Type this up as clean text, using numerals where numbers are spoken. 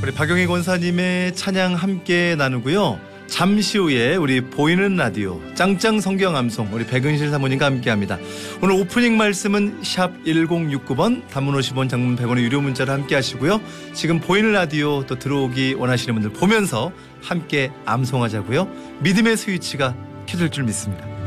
우리 박영희 권사님의 찬양 함께 나누고요. 잠시 후에 우리 보이는 라디오 짱짱 성경 암송 우리 백은실 사모님과 함께합니다. 오늘 오프닝 말씀은 샵 1069번 단문 50원 장문 100원의 유료 문자로 함께 하시고요. 지금 보이는 라디오 또 들어오기 원하시는 분들 보면서 함께 암송하자고요. 믿음의 스위치가 켜질 줄 믿습니다.